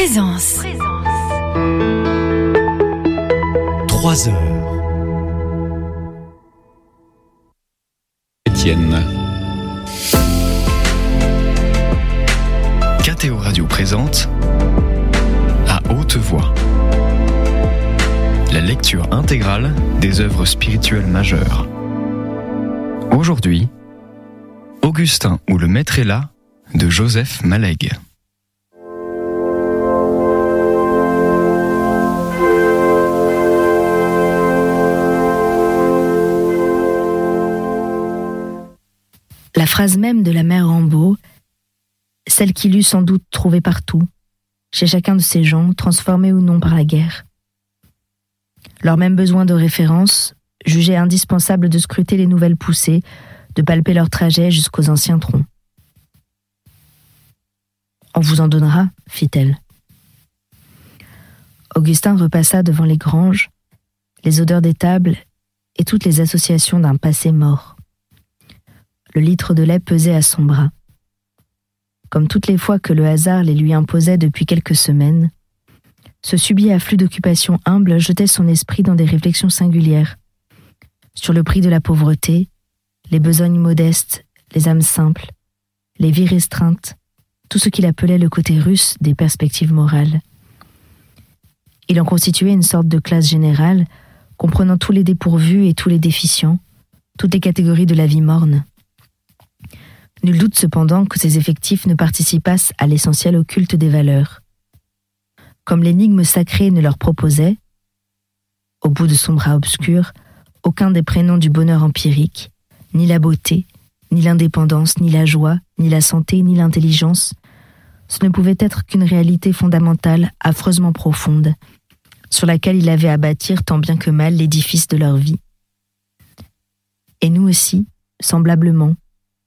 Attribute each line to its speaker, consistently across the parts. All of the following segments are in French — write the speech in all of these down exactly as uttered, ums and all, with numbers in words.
Speaker 1: Présence.
Speaker 2: Trois heures.
Speaker 3: Étienne. K T O Radio présente À haute voix la lecture intégrale des œuvres spirituelles majeures. Aujourd'hui, Augustin ou le Maître est là de Joseph Maleg.
Speaker 4: La phrase même de la mère Rambaud, celle qu'il eût sans doute trouvée partout, chez chacun de ces gens, transformés ou non par la guerre. Leur même besoin de référence, jugeait indispensable de scruter les nouvelles poussées, de palper leur trajet jusqu'aux anciens troncs. « On vous en donnera, fit-elle. » Augustin repassa devant les granges, les odeurs des tables et toutes les associations d'un passé mort. Le litre de lait pesait à son bras. Comme toutes les fois que le hasard les lui imposait depuis quelques semaines, ce subit afflux d'occupations humbles jetait son esprit dans des réflexions singulières, sur le prix de la pauvreté, les besognes modestes, les âmes simples, les vies restreintes, tout ce qu'il appelait le côté russe des perspectives morales. Il en constituait une sorte de classe générale, comprenant tous les dépourvus et tous les déficients, toutes les catégories de la vie morne. Nul doute cependant que ces effectifs ne participassent à l'essentiel au culte des valeurs. Comme l'énigme sacrée ne leur proposait, au bout de son bras obscur, aucun des prénoms du bonheur empirique, ni la beauté, ni l'indépendance, ni la joie, ni la santé, ni l'intelligence, ce ne pouvait être qu'une réalité fondamentale, affreusement profonde, sur laquelle il avait à bâtir tant bien que mal l'édifice de leur vie. Et nous aussi, semblablement.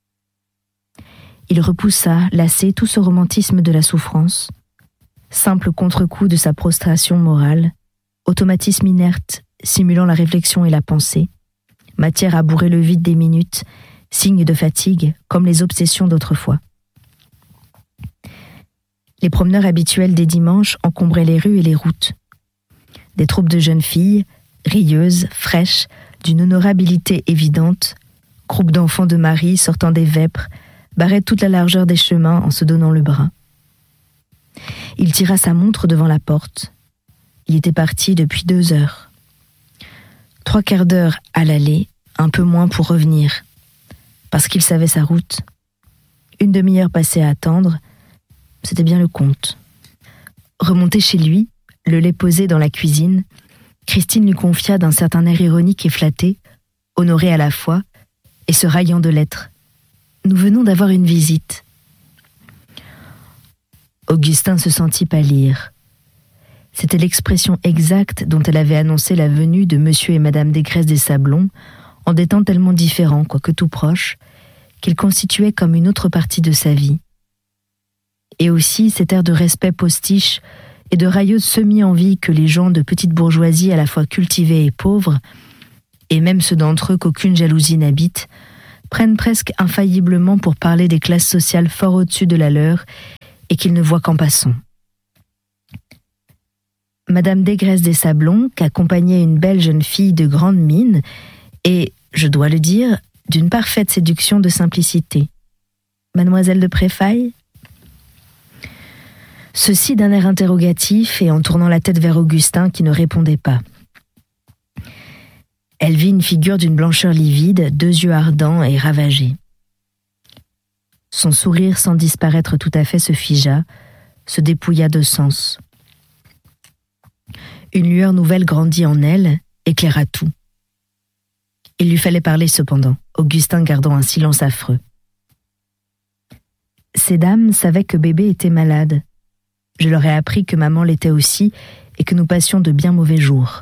Speaker 4: Il repoussa, lassé, tout ce romantisme de la souffrance, simple contre-coup de sa prostration morale, automatisme inerte, simulant la réflexion et la pensée, matière à bourrer le vide des minutes, signe de fatigue, comme les obsessions d'autrefois. Les promeneurs habituels des dimanches encombraient les rues et les routes. Des troupes de jeunes filles, rieuses, fraîches, d'une honorabilité évidente, groupes d'enfants de Marie sortant des vêpres, barraient toute la largeur des chemins en se donnant le bras. Il tira sa montre devant la porte. Il était parti depuis deux heures. Trois quarts d'heure à l'aller, un peu moins pour revenir, parce qu'il savait sa route. Une demi-heure passée à attendre, c'était bien le compte. Remonté chez lui, le lait posé dans la cuisine, Christine lui confia d'un certain air ironique et flatté, honoré à la fois, et se raillant de l'être. « Nous venons d'avoir une visite. » Augustin se sentit pâlir. C'était l'expression exacte dont elle avait annoncé la venue de monsieur et madame Desgresses des Sablons, en des temps tellement différents, quoique tout proches, qu'ils constituaient comme une autre partie de sa vie. Et aussi cet air de respect postiche et de railleuse semi-envie que les gens de petite bourgeoisie à la fois cultivés et pauvres, et même ceux d'entre eux qu'aucune jalousie n'habite, prennent presque infailliblement pour parler des classes sociales fort au-dessus de la leur et qu'ils ne voient qu'en passant. Madame Desgresses des Sablons, qu'accompagnait une belle jeune fille de grande mine, et, je dois le dire, d'une parfaite séduction de simplicité. Mademoiselle de Préfaille ? Ceci d'un air interrogatif et en tournant la tête vers Augustin qui ne répondait pas. Elle vit une figure d'une blancheur livide, deux yeux ardents et ravagés. Son sourire, sans disparaître tout à fait, se figea, se dépouilla de sens. Une lueur nouvelle grandit en elle, éclaira tout. Il lui fallait parler cependant, Augustin gardant un silence affreux. Ces dames savaient que bébé était malade. Je leur ai appris que maman l'était aussi et que nous passions de bien mauvais jours.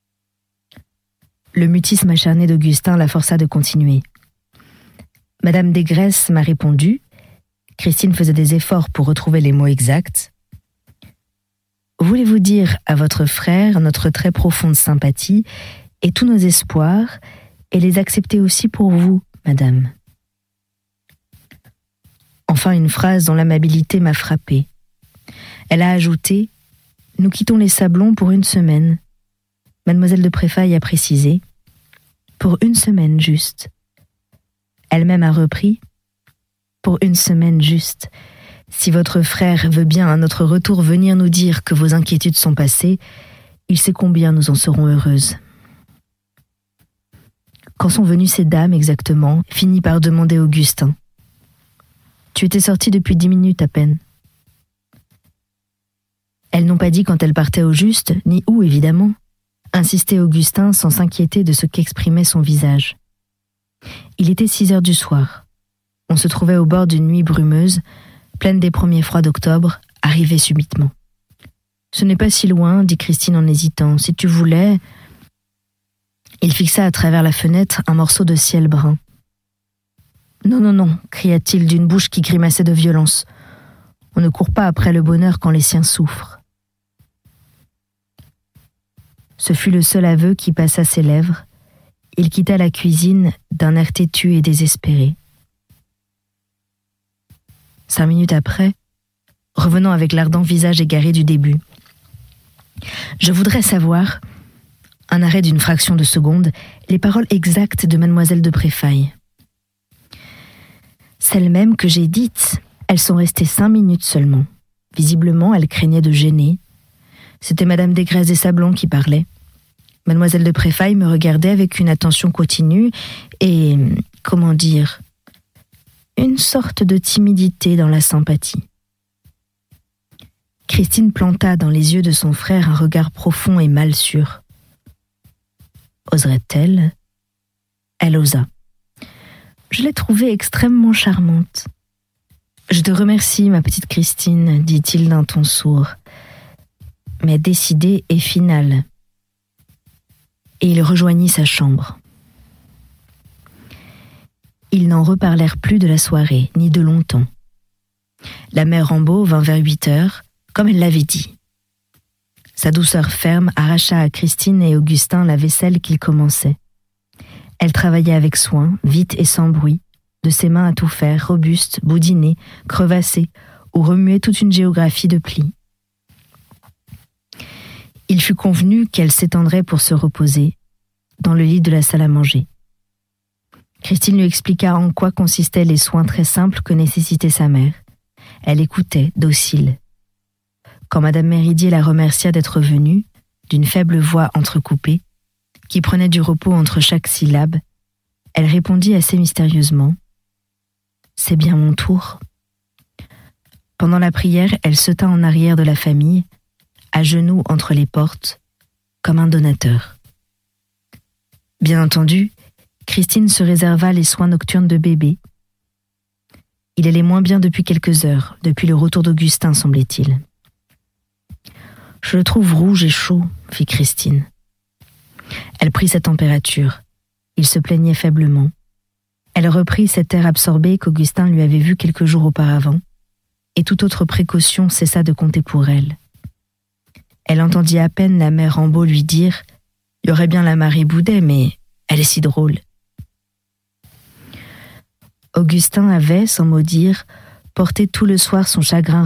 Speaker 4: Le mutisme acharné d'Augustin la força de continuer. Madame Desgresses m'a répondu. Christine faisait des efforts pour retrouver les mots exacts. Voulez-vous dire à votre frère notre très profonde sympathie et tous nos espoirs et les accepter aussi pour vous, madame. Enfin une phrase dont l'amabilité m'a frappée. Elle a ajouté « Nous quittons les Sablons pour une semaine ». Mademoiselle de Préfaille a précisé « Pour une semaine juste ». Elle-même a repris « Pour une semaine juste. Si votre frère veut bien à notre retour venir nous dire que vos inquiétudes sont passées, il sait combien nous en serons heureuses. » Quand sont venues ces dames exactement, finit par demander Augustin. « Tu étais sorti depuis dix minutes à peine. » Elles n'ont pas dit quand elles partaient au juste, ni où évidemment, insistait Augustin sans s'inquiéter de ce qu'exprimait son visage. Il était six heures du soir. On se trouvait au bord d'une nuit brumeuse, pleine des premiers froids d'octobre, arrivés subitement. « Ce n'est pas si loin, dit Christine en hésitant. Si tu voulais... » Il fixa à travers la fenêtre un morceau de ciel brun. « Non, non, non, cria-t-il d'une bouche qui grimaçait de violence. On ne court pas après le bonheur quand les siens souffrent. » Ce fut le seul aveu qui passa ses lèvres. Il quitta la cuisine d'un air têtu et désespéré. Cinq minutes après, revenant avec l'ardent visage égaré du début. « Je voudrais savoir, un arrêt d'une fraction de seconde, les paroles exactes de mademoiselle de Préfaille. Celles mêmes que j'ai dites, elles sont restées cinq minutes seulement. Visiblement, elle craignait de gêner. C'était madame Desgrès des Sablons qui parlait. Mademoiselle de Préfaille me regardait avec une attention continue et, comment dire, une sorte de timidité dans la sympathie. Christine planta dans les yeux de son frère un regard profond et mal sûr. Oserait-elle ? Elle osa. Je l'ai trouvée extrêmement charmante. Je te remercie, ma petite Christine, dit-il d'un ton sourd, mais décidé et final. Et il rejoignit sa chambre. Ils n'en reparlèrent plus de la soirée, ni de longtemps. La mère Rambaud vint vers huit heures, comme elle l'avait dit. Sa douceur ferme arracha à Christine et Augustin la vaisselle qu'ils commençaient. Elle travaillait avec soin, vite et sans bruit, de ses mains à tout faire, robuste, boudinée, crevassée, ou remuait toute une géographie de plis. Il fut convenu qu'elle s'étendrait pour se reposer, dans le lit de la salle à manger. Christine lui expliqua en quoi consistaient les soins très simples que nécessitait sa mère. Elle écoutait, docile. Quand madame Méridier la remercia d'être venue, d'une faible voix entrecoupée, qui prenait du repos entre chaque syllabe, elle répondit assez mystérieusement « C'est bien mon tour ». Pendant la prière, elle sauta en arrière de la famille, à genoux entre les portes, comme un donateur. Bien entendu, Christine se réserva les soins nocturnes de bébé. Il allait moins bien depuis quelques heures, depuis le retour d'Augustin, semblait-il. « Je le trouve rouge et chaud, » fit Christine. Elle prit sa température. Il se plaignait faiblement. Elle reprit cet air absorbé qu'Augustin lui avait vu quelques jours auparavant, et toute autre précaution cessa de compter pour elle. Elle entendit à peine la mère Rambaud lui dire « Il y aurait bien la Marie Boudet, mais elle est si drôle. » Augustin avait, sans mot dire, porté tout le soir son chagrin